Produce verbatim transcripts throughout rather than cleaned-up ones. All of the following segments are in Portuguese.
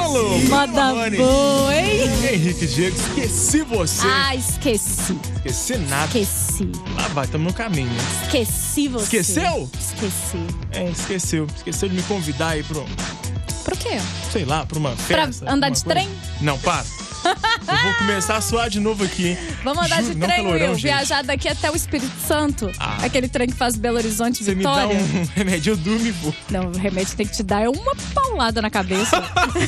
Alô, moda boa, hein? Henrique Diego, esqueci você. Ah, esqueci. Esqueci nada. Esqueci. Lá vai, tamo no caminho, né? Esqueci você. Esqueceu? Esqueci. É, esqueceu. Esqueceu de me convidar aí pro... Pro quê? Sei lá, pra uma Pra festa. andar uma de coisa. trem? Não, para. Eu vou começar a suar de novo aqui, hein? Vamos andar Juro, de não trem, calorão, Will. gente. Viajar daqui até o Espírito Santo. Ah. Aquele trem que faz Belo Horizonte, Você Vitória. me dá um remédio, eu durmo e vou. Não, o remédio tem que te dar é uma paulada na cabeça.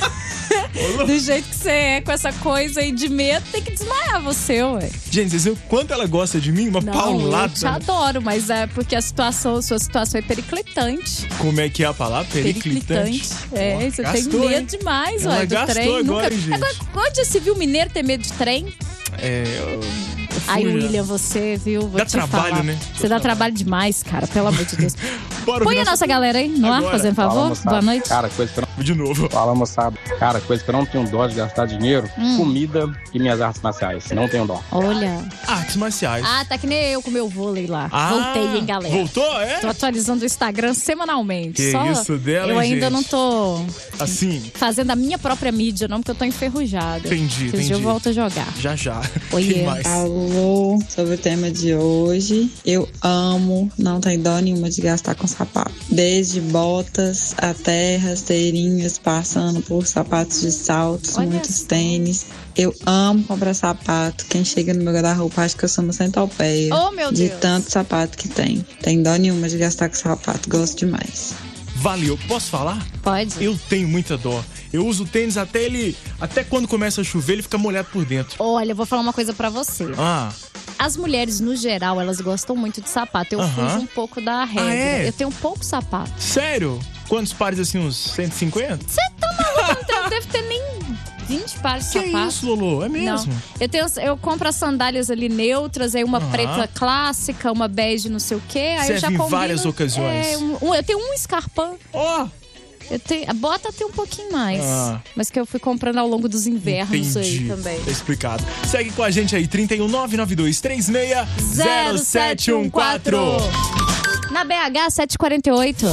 Do jeito que você é, com essa coisa aí de medo, tem que desmaiar você, ué. Gente, vocês viram quanto ela gosta de mim? Uma Não, paulada. eu te adoro, mas é porque a situação, a sua situação é periclitante. Como é que é a palavra? Periclitante. É, Ó, você gastou, tem medo hein? demais, Ela ué, do gastou trem. agora, Nunca... hein, gente? Agora, onde já se viu mineiro ter medo de trem? É, eu... eu Ai, fui, William, você, viu? Vou Dá te trabalho, falar. né? Você dá trabalho demais, cara, pelo amor de Deus. Bora Põe ouvir a nossa galera aí no ar, Agora. fazendo favor. Fala, moçada. Boa noite. Cara, coisa que eu não... De novo. Fala, moçada. Cara, coisa que eu não tenho dó de gastar dinheiro, Hum. comida e minhas artes marciais. Não tenho dó. Olha. Artes marciais. Ah, tá que nem eu com meu vôlei lá. Ah, Voltei, hein, galera. Voltou, é? Tô atualizando o Instagram semanalmente. Que Só isso dela, eu hein, ainda gente? não tô Assim, fazendo a minha própria mídia, não, porque eu tô enferrujada. entendi, Esse dia entendi. eu volto a jogar. Já, já. Oiê. Quem mais? Alô, sobre o tema de hoje, eu amo, não tem dó nenhuma de gastar com sapato. Desde botas até rasteirinhas, passando por sapatos de saltos, Olha muitos só. tênis. Eu amo comprar sapato. Quem chega no meu guarda-roupa acha que eu sou uma centopeia. Oh, meu de Deus. tanto sapato que tem. Tem dó nenhuma de gastar com sapato, gosto demais. Valeu. Posso falar? Pode? Eu tenho muita dó. Eu uso o tênis até ele... Até quando começa a chover, ele fica molhado por dentro. Olha, eu vou falar uma coisa pra você. Ah, As mulheres, no geral, elas gostam muito de sapato. Eu Aham. fujo um pouco da regra. Ah, é? Eu tenho pouco sapato. sério? Quantos pares assim? Uns cento e cinquenta? Você tá maluco? Não deve ter nem vinte pares de Que sapato. isso, Lolo? É mesmo? Não. Eu, tenho, eu compro as sandálias ali neutras, aí uma Aham. preta clássica, uma bege não sei o quê. Aí eu já Serve em combino, várias ocasiões. É, um- um- eu tenho um escarpão. Ó! Eu tenho, a bota tem um pouquinho mais. Ah. Mas que eu fui comprando ao longo dos invernos aí Entendi. também. Tá explicado. Segue com a gente aí, trinta e um, nove nove dois três seis, zero sete um quatro. Na B H sete quarenta e oito.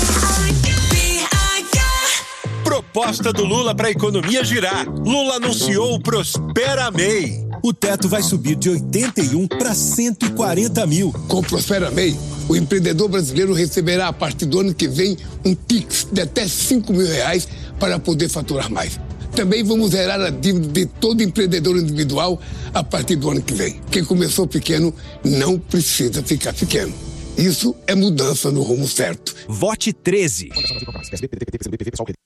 Proposta do Lula para a economia girar. Lula anunciou o Prospera M E I. O teto vai subir de oitenta e um para cento e quarenta mil. Com o Prospera M E I, o empreendedor brasileiro receberá a partir do ano que vem um Pix de até cinco mil reais para poder faturar mais. Também vamos zerar a dívida de todo empreendedor individual a partir do ano que vem. Quem começou pequeno não precisa ficar pequeno. Isso é mudança no rumo certo. Vote treze.